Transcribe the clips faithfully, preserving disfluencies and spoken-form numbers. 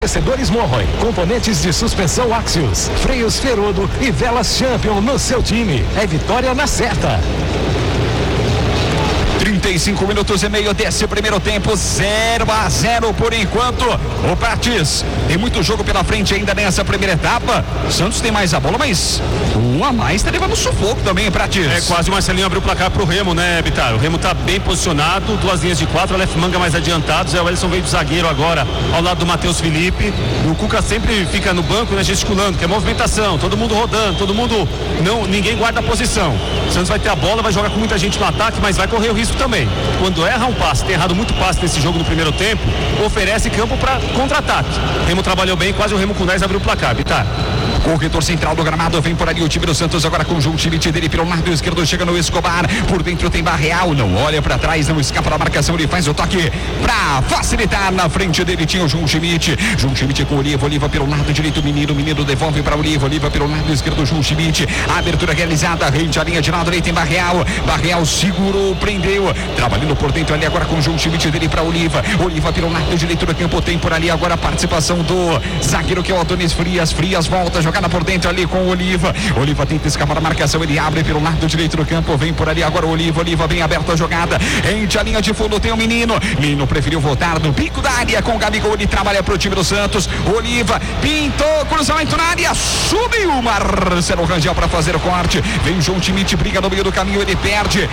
Fornecedores Morroy, componentes de suspensão Axios, freios Ferodo e velas Champion no seu time. É vitória na certa. trinta e cinco minutos e meio desse primeiro tempo, zero a zero por enquanto. O Prates tem muito jogo pela frente ainda nessa primeira etapa. O Santos tem mais a bola, mas um a mais tá levando sufoco também, Prates. É, quase o Marcelinho abriu o placar pro Remo, né, Bitar? O Remo tá bem posicionado, duas linhas de quatro, o Aleph Manga mais adiantado, Zé Wellison veio do zagueiro agora ao lado do Matheus Felipe. E o Cuca sempre fica no banco, né, gesticulando, que é movimentação, todo mundo rodando, todo mundo, não, ninguém guarda a posição. O Santos vai ter a bola, vai jogar com muita gente no ataque, mas vai correr o risco também. Quando erra um passe, tem errado muito passe nesse jogo no primeiro tempo, oferece campo para contra-ataque. O Remo trabalhou bem, quase o Remo com dez abriu o placar, Bitar. Corredor central do gramado, vem por ali o time do Santos agora com o conjuntivite dele pelo lado esquerdo, chega no Escobar, por dentro tem Barreal, não olha para trás, não escapa da marcação, ele faz o toque para facilitar, na frente dele tinha o João Schmidt, João Schmidt com o Oliva, Oliva pelo lado direito, menino, menino devolve para Oliva, Oliva pelo lado esquerdo, João Schmidt, abertura realizada, rende a linha de lado, aí tem Barreal, Barreal segurou, prendeu, trabalhando por dentro ali agora com o João Schmidt dele para Oliva, Oliva pelo lado direito do campo, tem por ali agora a participação do zagueiro que é o Adonis Frias, Frias volta, jogada por dentro ali com o Oliva, Oliva tenta escapar da marcação, ele abre pelo lado direito do campo, vem por ali agora o Oliva, Oliva bem aberta a jogada, rende a linha de fundo, tem o menino, menino preferiu voltar no bico da área com o Gabigol, ele trabalha pro time do Santos, Oliva, pintou, cruzamento na área, subiu o Marcelo Rangel para fazer o corte, vem o João Schmidt, briga no meio do caminho, ele perde,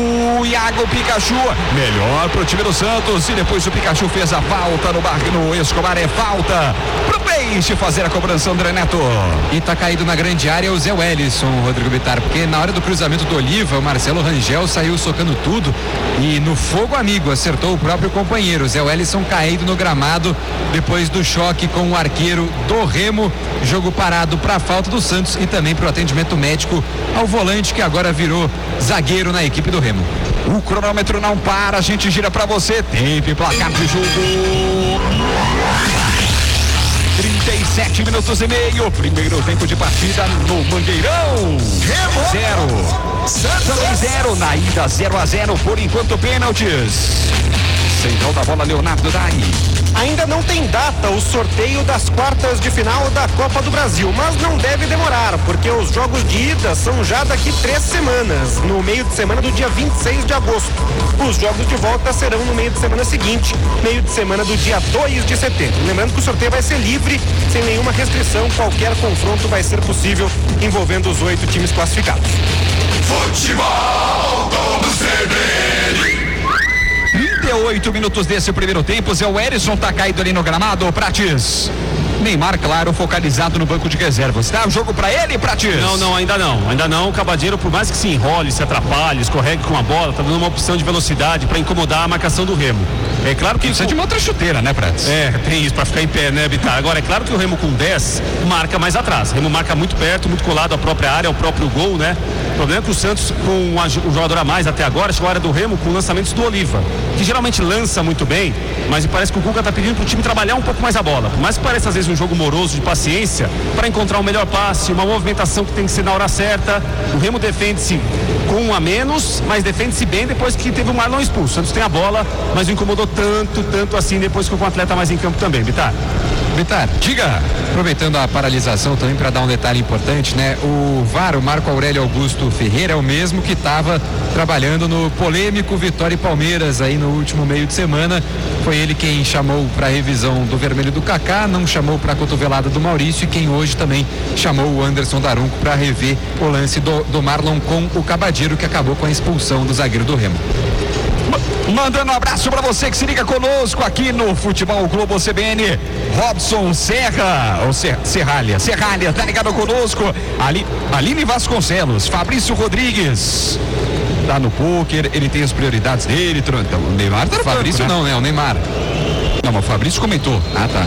o Iago Pikachu, melhor pro time do Santos, e depois o Pikachu fez a falta no, bar, no Escobar, é falta pro Peixe fazer a cobrança, André Neto. E tá caído na grande área o Zé Wellison, Rodrigo Bitar, porque na hora do cruzamento do Oliva, o Marcelo Rangel saiu socando tudo e no fogo amigo acertou o próprio companheiro, Zé Wellison caído no gramado depois do choque com o arqueiro do Remo, jogo parado para a falta do Santos e também para o atendimento médico ao volante que agora virou zagueiro na equipe do Remo. O cronômetro não para, a gente gira para você, tempo e placar de jogo. trinta e sete minutos e meio, primeiro tempo de partida no Mangueirão. Zero. Santos zero, na ida zero a zero, por enquanto pênaltis. Central da bola, Leonardo Dari. Ainda não tem data o sorteio das quartas de final da Copa do Brasil, mas não deve demorar, porque os jogos de ida são já daqui três semanas, no meio de semana do dia vinte e seis de agosto. Os jogos de volta serão no meio de semana seguinte, meio de semana do dia dois de setembro. Lembrando que o sorteio vai ser livre, sem nenhuma restrição, qualquer confronto vai ser possível envolvendo os oito times classificados. Futebol do C B N. trinta e oito minutos desse primeiro tempo, Zé Wellison tá caído ali no gramado, Prates. Neymar, claro, focalizado no banco de reservas. Dá o jogo pra ele, Prates? Não, não, ainda não. Ainda não. O Cabadeiro, por mais que se enrole, se atrapalhe, escorregue com a bola, tá dando uma opção de velocidade pra incomodar a marcação do Remo. É claro que precisa de uma outra chuteira, né, Prates? É, tem isso, pra ficar em pé, né, Bitar? Agora, é claro que o Remo com dez marca mais atrás. O Remo marca muito perto, muito colado à própria área, ao próprio gol, né? O problema é que o Santos, com um jogador a mais até agora, chegou a área do Remo com lançamentos do Oliva, que geralmente lança muito bem, mas me parece que o Cuca tá pedindo pro time trabalhar um pouco mais a bola. Por mais que pareça às vezes um jogo moroso de paciência, para encontrar o melhor passe, uma movimentação que tem que ser na hora certa. O Remo defende-se com um a menos, mas defende-se bem depois que teve o Marlon expulso. O Santos tem a bola, mas não incomodou tanto, tanto assim depois que com o atleta mais em campo também, Bitar. Bitar, diga. Aproveitando a paralisação também para dar um detalhe importante, né? O V A R, o Marco Aurélio Augusto Ferreira, é o mesmo que estava trabalhando no polêmico Vitória e Palmeiras aí no último meio de semana. Foi ele quem chamou para a revisão do vermelho do Kaká, não chamou para a cotovelada do Maurício, e quem hoje também chamou o Anderson Daronco para rever o lance do, do Marlon com o Cabadeiro, que acabou com a expulsão do zagueiro do Remo. Mandando um abraço pra você que se liga conosco aqui no Futebol Globo C B N. Robson Serra, ou Ser, Serralha, Serralha, tá ligado conosco. Ali, Aline Vasconcelos, Fabrício Rodrigues. Tá no pôquer, ele tem as prioridades dele. Então, o Neymar tá no Fabrício banco, né? Não, né? O Neymar. Não, mas o Fabrício comentou. Ah, tá.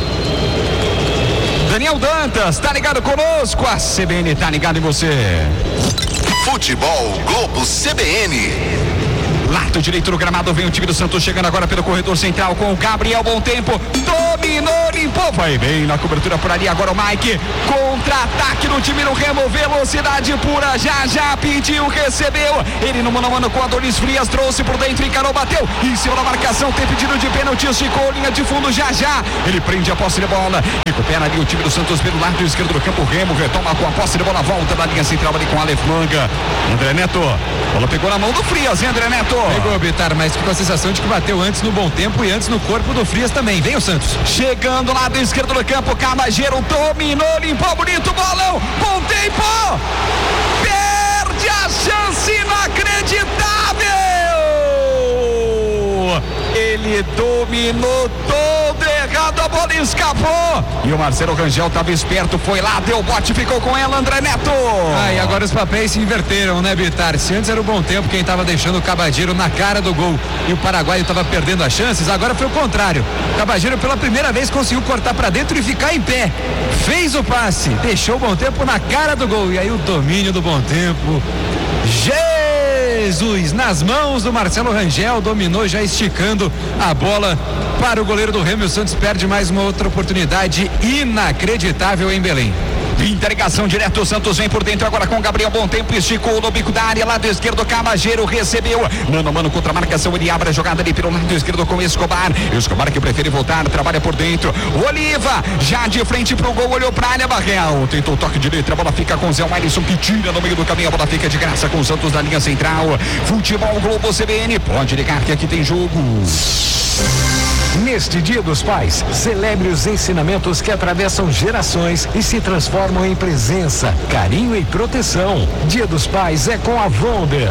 Daniel Dantas, tá ligado conosco. A C B N tá ligado em você. Futebol Globo C B N. Lado direito do gramado, vem o time do Santos chegando agora pelo corredor central com o Gabriel Bom Tempo. Domina dominou, limpou, vai bem na cobertura por ali, agora o Mike, contra-ataque no time do Remo, velocidade pura, já já pediu, recebeu, ele no mano a mano com a Adonis Frias, trouxe por dentro, encarou, bateu, em cima da marcação, tem pedido de pênalti, esticou, linha de fundo, já já, ele prende a posse de bola, recupera ali o time do Santos pelo lado esquerdo do campo, Remo retoma com a posse de bola, volta da linha central ali com Aleph Manga, André Neto, bola pegou na mão do Frias, hein, André Neto? Pegou, Bitar, mas ficou a sensação de que bateu antes no bom tempo e antes no corpo do Frias também, vem o Santos. Chegando lá do esquerdo do campo, Cabageiro dominou, limpou, bonito, bolão, bom tempo, perde a chance inacreditável, ele dominou todo errado, a bola escapou, e o Marcelo Rangel estava esperto, foi lá, deu bote, ficou com ela, André Neto. Ah, e agora os papéis se inverteram, né, Bitar? Se antes era o bom tempo quem estava deixando o Cabageiro na cara do gol e o paraguaio estava perdendo as chances, agora foi o contrário. O Cabageiro pela primeira vez conseguiu cortar para dentro e ficar em pé, fez o passe, deixou o bom tempo na cara do gol, e aí o domínio do bom tempo, Jesus, nas mãos do Marcelo Rangel, dominou já esticando a bola para o goleiro do Remo, e o Santos perde mais uma outra oportunidade inacreditável em Belém. Interligação direto, o Santos vem por dentro agora com Gabriel, bom tempo, esticou no bico da área, lado esquerdo, Cabageiro recebeu, mano a mano contra a marcação, ele abre a jogada ali pelo lado esquerdo com Escobar, Escobar que prefere voltar, trabalha por dentro, Oliva, já de frente pro gol, olhou pra área, Barreal, tentou o toque de letra, a bola fica com o Zé Alisson que tira no meio do caminho, a bola fica de graça com o Santos na linha central, Futebol Globo C B N, pode ligar que aqui tem jogo. Neste Dia dos Pais, celebre os ensinamentos que atravessam gerações e se transformam em presença, carinho e proteção. Dia dos Pais é com a Wonder.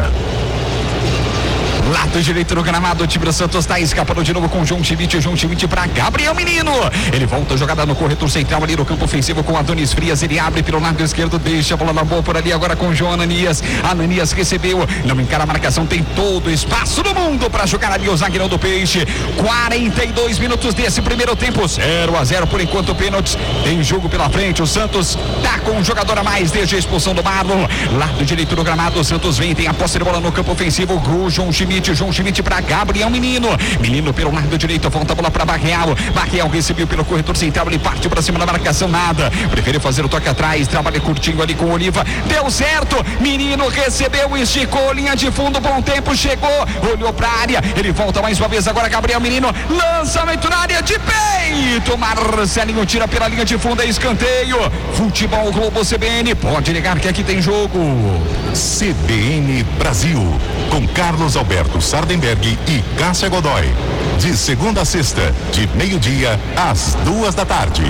Lado direito no gramado, o time do Santos está escapando de novo com o João Schmidt, João Schmidt para Gabriel Menino, ele volta a jogada no corredor central ali no campo ofensivo com Adonis Frias, ele abre pelo lado esquerdo, deixa a bola na boa por ali agora com o João Ananias, Ananias recebeu, não encara a marcação, tem todo o espaço do mundo para jogar ali o zagueirão do Peixe, quarenta e dois minutos desse primeiro tempo, zero a zero por enquanto, pênaltis, tem jogo pela frente, o Santos tá com um jogador a mais desde a expulsão do Marlon, lado direito do gramado, o Santos vem, tem a posse de bola no campo ofensivo, o João Schmidt, João Schmidt para Gabriel Menino, Menino pelo lado direito, volta a bola para Barreal, Barreal recebeu pelo corredor central, ele parte para cima da marcação, nada, prefere fazer o toque atrás, trabalha curtinho ali com o Oliva, deu certo, Menino recebeu, esticou, linha de fundo, bom tempo, chegou, olhou para a área, ele volta mais uma vez agora, Gabriel Menino, lançamento na área de peito, Marcelinho tira pela linha de fundo, é escanteio, Futebol Globo C B N, pode ligar que aqui tem jogo. C B N Brasil, com Carlos Alberto Sardenberg e Cássia Godoy. De segunda a sexta, de meio-dia às duas da tarde.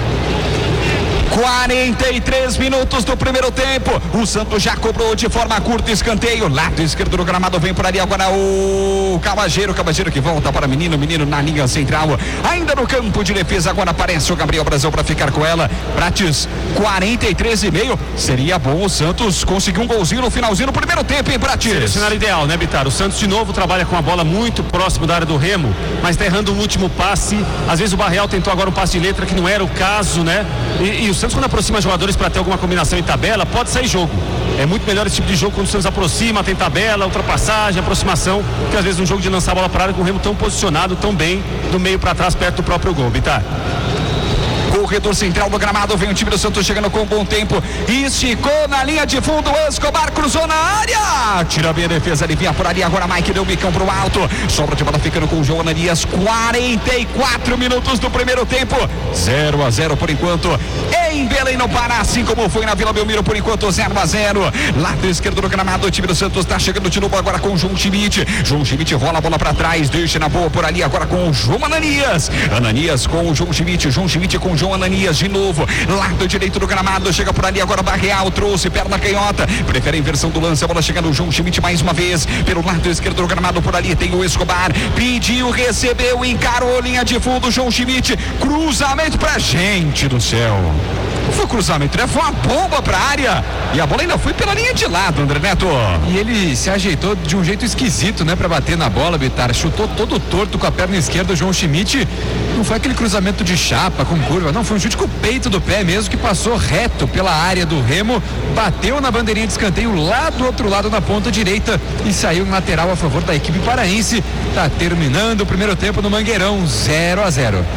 quarenta e três minutos do primeiro tempo, o Santos já cobrou de forma curta, escanteio, lado esquerdo do gramado, vem por ali agora o Cabageiro, Cabageiro que volta para Menino, Menino na linha central, ainda no campo de defesa, agora aparece o Gabriel Brasil para ficar com ela, Prates, quarenta e três e meio, seria bom o Santos conseguir um golzinho no finalzinho do primeiro tempo, hein, Prates? Seria o cenário ideal, né, Bitar? O Santos de novo trabalha com a bola muito próximo da área do Remo, mas tá errando o último passe, às vezes o Barreal tentou agora um passe de letra que não era o caso, né, e, e o Santos quando aproxima jogadores para ter alguma combinação em tabela, pode sair jogo. É muito melhor esse tipo de jogo quando o Santos aproxima, tem tabela, ultrapassagem, aproximação, que às vezes um jogo de lançar a bola para a área com o Remo tão posicionado, tão bem, do meio para trás, perto do próprio gol, Bitar. Corredor central do gramado, vem o time do Santos chegando com bom tempo, esticou na linha de fundo, Escobar cruzou na área, tira bem a defesa, ele vinha por ali, agora Mike deu o bicão pro alto, sobra de bola ficando com o João Ananias, quarenta e quatro minutos do primeiro tempo, zero a zero por enquanto, em Belém no Pará, assim como foi na Vila Belmiro por enquanto, zero a zero, lado esquerdo do gramado, o time do Santos tá chegando de novo agora com o João Schmidt, João Schmidt rola a bola pra trás, deixa na boa por ali, agora com o João Ananias, Ananias com o João Schmidt, João Schmidt com o João Ananias de novo, lado direito do gramado, chega por ali agora Barreal, trouxe perna canhota, prefere a inversão do lance, a bola chega no João Schmidt mais uma vez, pelo lado esquerdo do gramado, por ali tem o Escobar, pediu, recebeu, encarou, linha de fundo, João Schmidt, cruzamento pra gente do céu. Não foi cruzamento, né? Foi uma bomba pra área e a bola ainda foi pela linha de lado, André Neto. E ele se ajeitou de um jeito esquisito, né? Pra bater na bola, Bitar, chutou todo torto com a perna esquerda, o João Schmidt, não foi aquele cruzamento de chapa com curva, não, foi um chute com o peito do pé mesmo, que passou reto pela área do Remo, bateu na bandeirinha de escanteio lá do outro lado na ponta direita e saiu em lateral a favor da equipe paraense. Tá terminando o primeiro tempo no Mangueirão, zero a zero.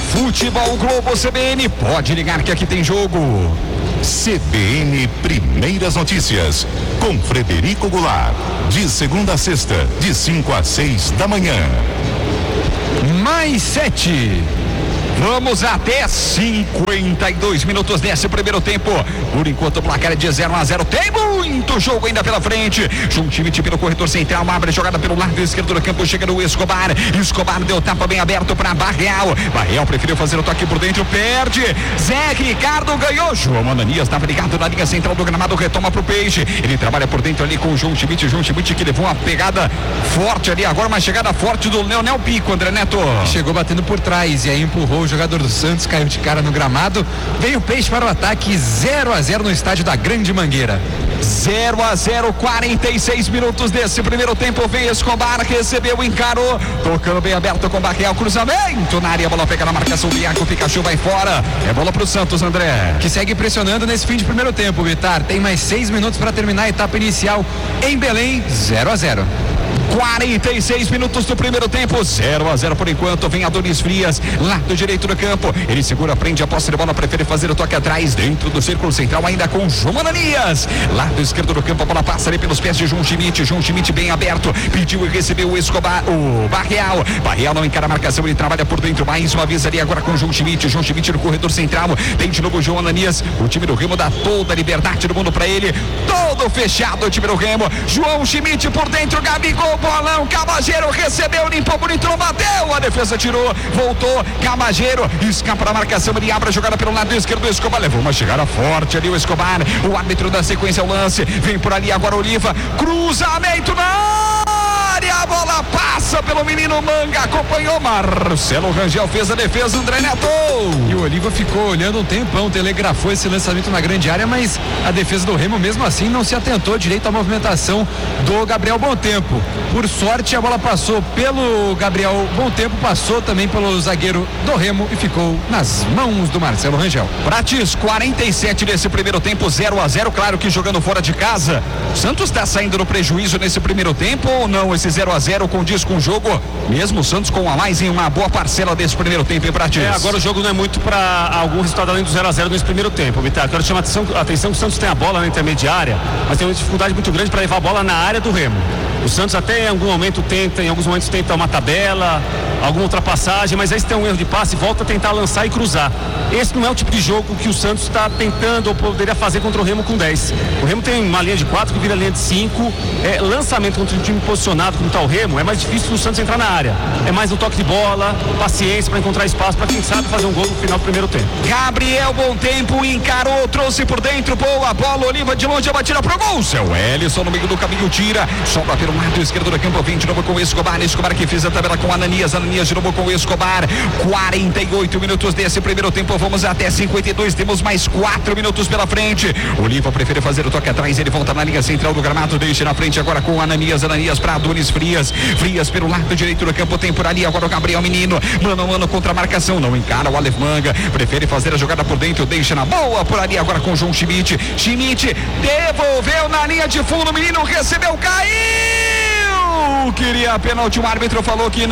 Futebol Globo C B N, pode ligar que aqui tem jogo. C B N Primeiras Notícias, com Frederico Goulart, de segunda a sexta, de cinco às seis da manhã. Mais sete. Vamos até cinquenta e dois minutos desse primeiro tempo. Por enquanto o placar é de zero a zero. Tem muito jogo ainda pela frente. Juntimite pelo corredor central, abre jogada pelo lado esquerdo do campo, chega no Escobar. Escobar deu tapa bem aberto para Barreal. Barreal preferiu fazer o toque por dentro, perde. Zé Ricardo ganhou. João Ananias estava ligado na linha central do gramado, retoma pro Peixe. Ele trabalha por dentro ali com o João Schmidt. João Schmidt que levou uma pegada forte ali, agora uma chegada forte do Leonel Pico, André Neto. Chegou batendo por trás e aí empurrou o jogador do Santos, caiu de cara no gramado. Veio o Peixe para o ataque, zero a zero no estádio da Grande Mangueira. zero a zero, quarenta e seis minutos desse primeiro tempo. Vem Escobar, recebeu, encarou, tocando bem aberto com Barreal, cruzamento na área, a bola pega na marcação do Iago, Pikachu vai fora. É bola pro Santos, André, que segue pressionando nesse fim de primeiro tempo. Vitar, tem mais seis minutos para terminar a etapa inicial em Belém. Zero a zero. quarenta e seis minutos do primeiro tempo, zero a zero por enquanto. Vem Adonis Frias, lado direito do campo. Ele segura, prende a posse de bola, prefere fazer o toque atrás, dentro do círculo central, ainda com João Ananias. Lado esquerdo do campo, a bola passa ali pelos pés de João Schmidt. João Schmidt bem aberto, pediu e recebeu o Escobar, o Barreal. Barreal não encara a marcação, ele trabalha por dentro mais uma vez ali agora com João Schmidt. João Schmidt no corredor central, tem de novo João Ananias. O time do Remo dá toda a liberdade do mundo pra ele, todo fechado o time do Remo. João Schmidt por dentro, Gabigol, bolão, Cabageiro recebeu, limpou bonito, não bateu, a defesa tirou, voltou, Cabageiro escapa da marcação, ele abre a jogada pelo lado esquerdo do Escobar, levou uma chegada forte ali o Escobar, o árbitro da sequência ao lance, vem por ali agora Oliva, cruzamento na área, a bola passa pelo menino Manga, acompanhou Marcelo Rangel, fez a defesa, André Neto. E o Oliva ficou olhando um tempão, telegrafou esse lançamento na grande área, mas a defesa do Remo mesmo assim não se atentou direito à movimentação do Gabriel Bontempo. Por sorte a bola passou pelo Gabriel Bontempo, passou também pelo zagueiro do Remo e ficou nas mãos do Marcelo Rangel. Prates, quarenta e sete desse primeiro tempo, zero a zero, claro que jogando fora de casa. O Santos está saindo no prejuízo nesse primeiro tempo ou não? Esse zero a zero condiz com o jogo, mesmo o Santos com a mais em uma boa parcela desse primeiro tempo, em Prates? É, agora o jogo não é muito para algum resultado além do zero a zero nesse primeiro tempo, Vitor. Quero chamar a atenção, a atenção que o Santos tem a bola na intermediária, mas tem uma dificuldade muito grande para levar a bola na área do Remo. O Santos até em algum momento tenta, em alguns momentos tenta uma tabela, alguma ultrapassagem, mas aí se tem um erro de passe, volta a tentar lançar e cruzar. Esse não é o tipo de jogo que o Santos está tentando ou poderia fazer contra o Remo com dez. O Remo tem uma linha de quatro que vira linha de cinco, é, lançamento contra um time posicionado como está o Remo, é mais difícil do Santos entrar na área. É mais no toque de bola, paciência para encontrar espaço, para quem sabe fazer um gol no final do primeiro tempo. Gabriel Bontempo encarou, trouxe por dentro, boa bola, Oliva de longe, a batida pro gol. Seu Ellison no meio do caminho tira, sobra pelo lado esquerdo do campo, vem de novo com o Escobar, Escobar que fez a tabela com Ananias, Ananias de novo com o Escobar, quarenta e oito minutos desse primeiro tempo, vamos até cinquenta e dois, temos mais quatro minutos pela frente. Oliva prefere fazer o toque atrás, ele volta na linha central do gramado, deixa na frente agora com Ananias, Ananias para Adonis Frias, Frias pelo lado direito do campo, tem por ali agora o Gabriel Menino, mano a mano contra a marcação, não encara o Aleph Manga, prefere fazer a jogada por dentro, deixa na boa por ali agora com o João Schmidt, Schmidt devolveu na linha de fundo, o menino recebeu, caiu! Queria pênalti, o árbitro falou que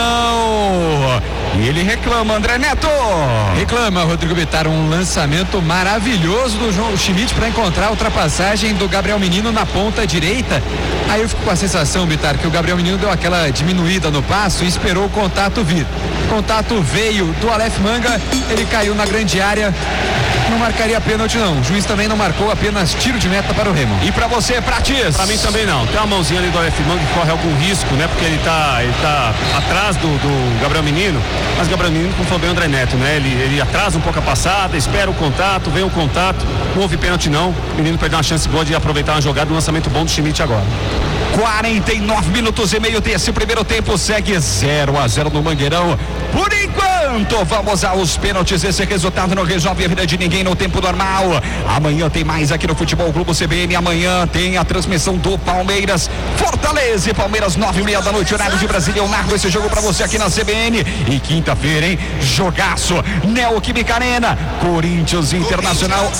não. E ele reclama, André Neto. Reclama, Rodrigo Vitar, um lançamento maravilhoso do João Schmidt para encontrar a ultrapassagem do Gabriel Menino na ponta direita. Aí eu fico com a sensação, Vitar, que o Gabriel Menino deu aquela diminuída no passo e esperou o contato vir. O contato veio do Aleph Manga, ele caiu na grande área. Não marcaria pênalti não, o juiz também não marcou, apenas tiro de meta para o Remo. E para você, Prates? Para mim também não, tem uma mãozinha ali do Aleph Manga que corre algum risco, né, porque ele tá, ele tá atrás do, do Gabriel Menino, mas o Gabriel Menino, como falou bem o André Neto, né, ele, ele atrasa um pouco a passada, espera o contato, vem o contato, não houve pênalti não, o menino perdeu uma chance boa de aproveitar uma jogada, um lançamento bom do Schmidt agora. quarenta e nove minutos e meio desse primeiro tempo, segue zero a zero no Mangueirão. Por enquanto, vamos aos pênaltis. Esse resultado não resolve a vida de ninguém no tempo normal. Amanhã tem mais aqui no Futebol Globo C B N. Amanhã tem a transmissão do Palmeiras, Fortaleza e Palmeiras, nove e meia da noite, horário de Brasília. Eu narro esse jogo pra você aqui na C B N. E quinta-feira, hein? Jogaço, Neoquímica Arena, Corinthians Internacional. Oh!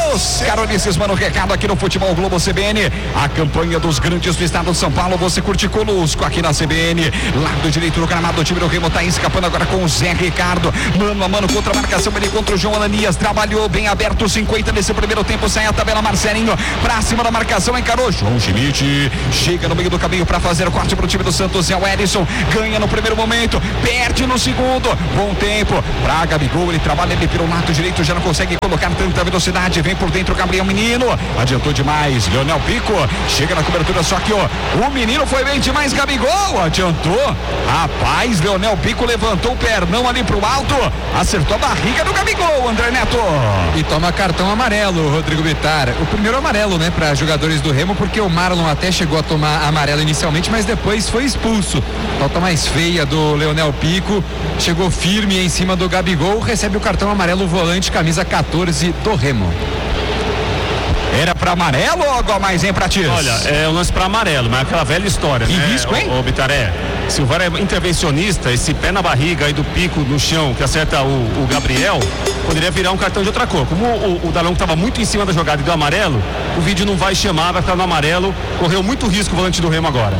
Carlos. Carolices, mano, recado aqui no Futebol Globo C B N. A campanha dos grandes do estado de São Paulo, você curte conosco aqui na C B N. Lado direito do gramado, o time do Remo tá escapando agora com o Zé Ricardo. Mano a mano contra a marcação, ele contra o João Ananias. Trabalhou bem aberto, cinquenta nesse primeiro tempo. Sai a tabela, Marcelinho pra cima da marcação, encarou João Schmidt. Chega no meio do caminho pra fazer o corte pro time do Santos. É o Erisson, ganha no primeiro momento, perde no segundo. Bom tempo pra Gabigol, ele trabalha ele pelo lado direito, já não consegue colocar tanta velocidade. Vem por dentro o Gabriel Menino, adiantou demais. Leonel Pico chega na cobertura, só que ó, o menino foi bem demais. Gabigol adiantou, rapaz, Leonel Pico levantou o pernão ali pro alto, acertou a barriga do Gabigol, André Neto. E toma cartão amarelo, Rodrigo Bittar. O primeiro amarelo, né, para jogadores do Remo, porque o Marlon até chegou a tomar amarelo inicialmente, mas depois foi expulso. Falta mais feia do Leonel Pico, chegou firme em cima do Gabigol, recebe o cartão amarelo, o volante, camisa quatorze do Remo. Era pra amarelo ou algo a mais, hein, Pratis? Olha, é um lance pra amarelo, mas é aquela velha história, que né? risco, hein? Ô, Bitaré, se o V A R é intervencionista, esse pé na barriga aí do Pico no chão, que acerta o, o Gabriel, poderia virar um cartão de outra cor. Como o, o Daronco estava muito em cima da jogada e do amarelo, o vídeo não vai chamar, vai ficar no amarelo. Correu muito risco o volante do Remo agora.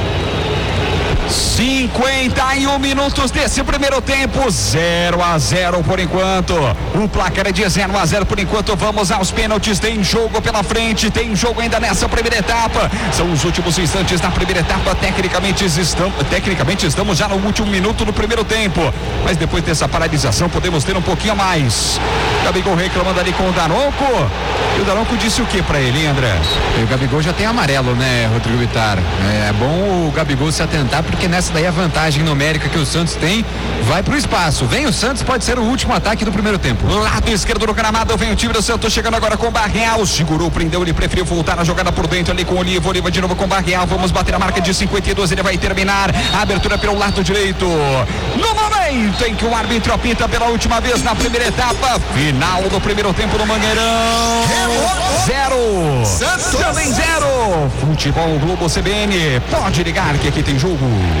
cinquenta e um minutos desse primeiro tempo, zero a zero por enquanto. O placar é de zero a zero por enquanto. Vamos aos pênaltis. Tem jogo pela frente, tem jogo ainda nessa primeira etapa. São os últimos instantes da primeira etapa. Tecnicamente estamos, tecnicamente estamos já no último minuto do primeiro tempo. Mas depois dessa paralisação podemos ter um pouquinho a mais. Gabigol reclamando ali com o Daronco. E o Daronco disse o que pra ele, hein, André? E o Gabigol já tem amarelo, né, Rodrigo Bittar? É bom o Gabigol se atentar, porque nessa daí a vantagem numérica que o Santos tem vai pro espaço. Vem o Santos, pode ser o último ataque do primeiro tempo. Lado esquerdo do gramado, vem o time do Santos chegando agora com o Barreal. Segurou, prendeu, ele preferiu voltar na jogada por dentro ali com o Oliva. Oliva de novo com o Barreal. Vamos bater a marca de cinquenta e dois, ele vai terminar. A abertura pelo lado direito. No momento em que o árbitro apita pela última vez na primeira etapa, final do primeiro tempo no Mangueirão. Zero. Também zero. Futebol Globo C B N. Pode ligar que aqui tem jogo.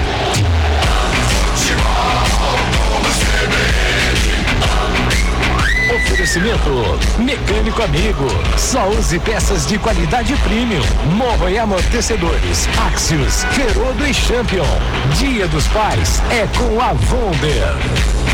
Oferecimento Mecânico Amigo. Só use peças de qualidade premium. Morro e amortecedores. Axios, Ferodo e Champion. Dia dos Pais é com a Vonder.